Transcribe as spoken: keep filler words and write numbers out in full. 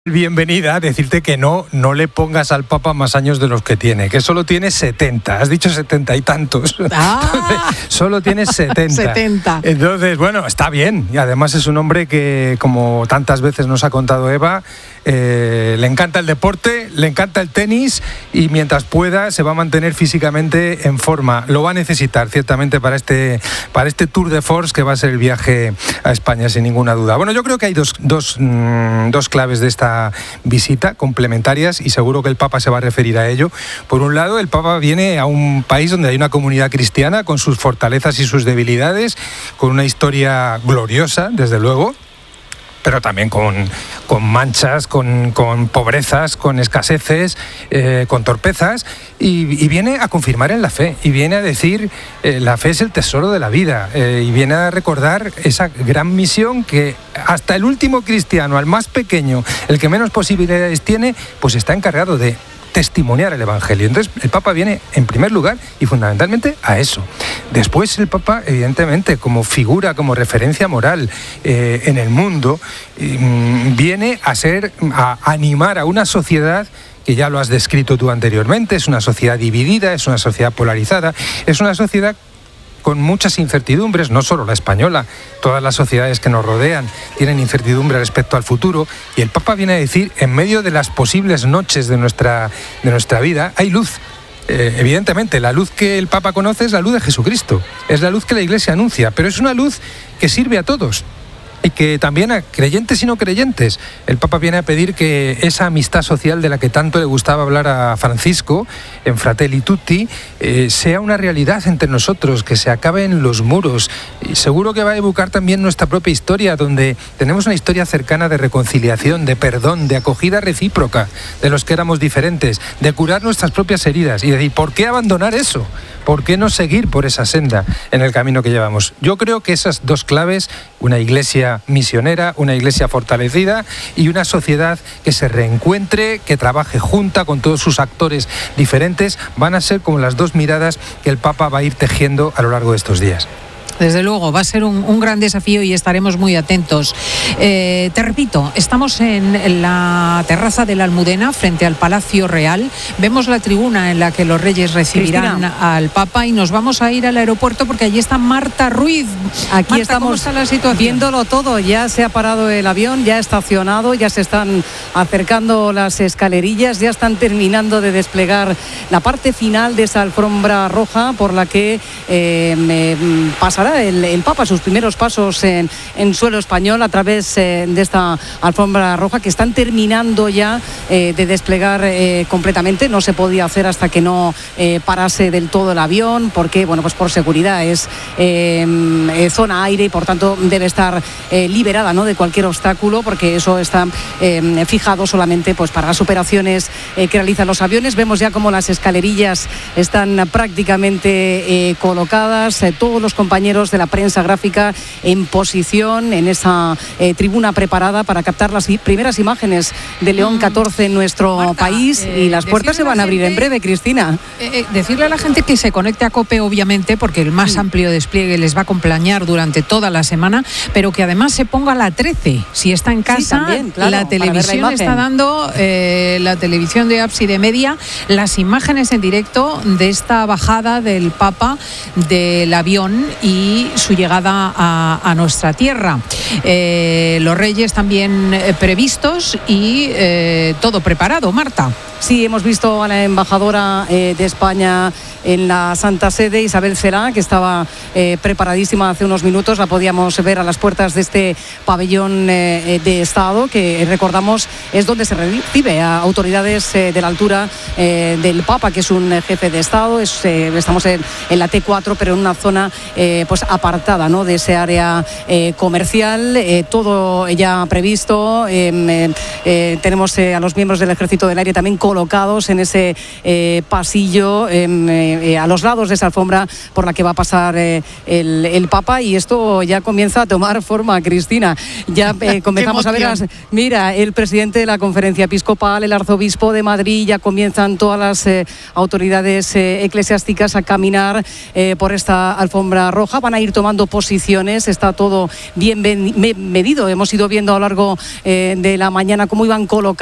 Bienvenida, decirte que no, no le pongas al Papa más años de los que tiene, que solo tiene setenta, has dicho setenta y tantos, ah, Entonces, solo tiene setenta. setenta. Entonces, bueno, está bien, y además es un hombre que, como tantas veces nos ha contado Eva, eh, le encanta el deporte, le encanta el tenis, y mientras pueda se va a mantener físicamente en forma. Lo va a necesitar ciertamente para este, para este Tour de Force que va a ser el viaje a España, sin ninguna duda. Bueno, yo creo que hay dos, dos, mmm, dos claves de esta visita complementarias, y seguro que el Papa se va a referir a ello. Por un lado, el Papa viene a un país donde hay una comunidad cristiana con sus fortalezas y sus debilidades, con una historia gloriosa, desde luego, pero también con, con manchas, con, con pobrezas, con escaseces, eh, con torpezas, y, y viene a confirmar en la fe, y viene a decir, eh, la fe es el tesoro de la vida, eh, y viene a recordar esa gran misión que hasta el último cristiano, al más pequeño, el que menos posibilidades tiene, pues está encargado de testimoniar el Evangelio. Entonces el Papa viene en primer lugar y fundamentalmente a eso. Después el Papa, evidentemente, como figura, como referencia moral eh, en el mundo, eh, viene a ser, a animar a una sociedad que ya lo has descrito tú anteriormente. Es una sociedad dividida, es una sociedad polarizada, es una sociedad con muchas incertidumbres, no solo la española, todas las sociedades que nos rodean tienen incertidumbre respecto al futuro, y el Papa viene a decir, en medio de las posibles noches de nuestra, de nuestra vida, hay luz. Eh, evidentemente, la luz que el Papa conoce es la luz de Jesucristo, es la luz que la Iglesia anuncia, pero es una luz que sirve a todos, y que también a creyentes y no creyentes. El Papa viene a pedir que esa amistad social de la que tanto le gustaba hablar a Francisco en Fratelli Tutti eh, sea una realidad entre nosotros, que se acaben los muros. Y seguro que va a evocar también nuestra propia historia, donde tenemos una historia cercana de reconciliación, de perdón, de acogida recíproca de los que éramos diferentes, de curar nuestras propias heridas y decir, ¿por qué abandonar eso? ¿Por qué no seguir por esa senda en el camino que llevamos? Yo creo que esas dos claves, una iglesia misionera, una iglesia fortalecida y una sociedad que se reencuentre, que trabaje junta con todos sus actores diferentes, van a ser como las dos miradas que el Papa va a ir tejiendo a lo largo de estos días. Desde luego, va a ser un, un gran desafío y estaremos muy atentos. Eh, te repito, estamos en la terraza de la Almudena, frente al Palacio Real. Vemos la tribuna en la que los reyes recibirán Cristina. al Papa, y nos vamos a ir al aeropuerto porque allí está Marta Ruiz. Aquí Marta, estamos ¿cómo está la situación? Viéndolo todo. Ya se ha parado el avión, ya ha estacionado, ya se están acercando las escalerillas, ya están terminando de desplegar la parte final de esa alfombra roja por la que eh, eh, pasará El, el Papa sus primeros pasos en, en suelo español a través eh, de esta alfombra roja, que están terminando ya eh, de desplegar eh, completamente. No se podía hacer hasta que no eh, parase del todo el avión, porque bueno, pues por seguridad es eh, eh, zona aire y por tanto debe estar eh, liberada, ¿no?, de cualquier obstáculo, porque eso está eh, fijado solamente pues para las operaciones eh, que realizan los aviones. Vemos ya cómo las escalerillas están prácticamente eh, colocadas, eh, todos los compañeros de la prensa gráfica en posición en esa eh, tribuna preparada para captar las primeras imágenes de León catorce en nuestro Marta, país, eh, y las puertas se van a abrir gente, en breve, Cristina. Eh, eh, decirle a la gente que se conecte a COPE, obviamente, porque el más mm. amplio despliegue les va a acompañar durante toda la semana, pero que además se ponga la trece. Si está en casa, sí, también, claro, la televisión la está dando, eh, la televisión de Ábside Media, las imágenes en directo de esta bajada del Papa del avión y su llegada a, a nuestra tierra. Eh, los reyes también eh, previstos y eh, todo preparado, Marta. Sí, hemos visto a la embajadora eh, de España en la Santa Sede, Isabel Cela, que estaba eh, preparadísima hace unos minutos. La podíamos ver a las puertas de este pabellón eh, de Estado, que recordamos es donde se recibe a autoridades eh, de la altura eh, del Papa, que es un jefe de Estado. Es, eh, estamos en, en la T cuatro, pero en una zona eh, pues apartada, ¿no?, de ese área eh, comercial. Eh, todo ya previsto. Eh, eh, tenemos eh, a los miembros del Ejército del Aire también colocados en ese eh, pasillo, eh, eh, a los lados de esa alfombra por la que va a pasar eh, el, el Papa, y esto ya comienza a tomar forma, Cristina. Ya eh, comenzamos a ver las, mira, el presidente de la Conferencia Episcopal, el arzobispo de Madrid, ya comienzan todas las eh, autoridades eh, eclesiásticas a caminar eh, por esta alfombra roja. van a ir tomando posiciones, está todo bien medido. Hemos ido viendo a lo largo eh, de la mañana cómo iban colocando